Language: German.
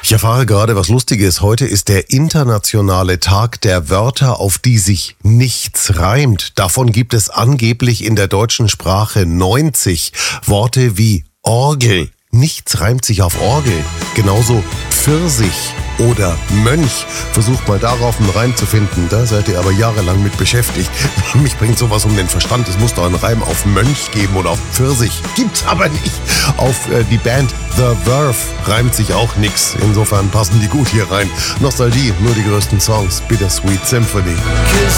Ich erfahre gerade was Lustiges. Heute ist der internationale Tag der Wörter, auf die sich nichts reimt. Davon gibt es angeblich in der deutschen Sprache 90. Worte wie Orgel. Nichts reimt sich auf Orgel. Genauso Pfirsich oder Mönch. Versucht mal darauf einen Reim zu finden. Da seid ihr aber jahrelang mit beschäftigt. Mich bringt sowas um den Verstand. Es muss doch einen Reim auf Mönch geben oder auf Pfirsich. Gibt's aber nicht. Auf die Band The Verve reimt sich auch nix. Insofern passen die gut hier rein. Nostalgie, nur die größten Songs. Bittersweet Symphony.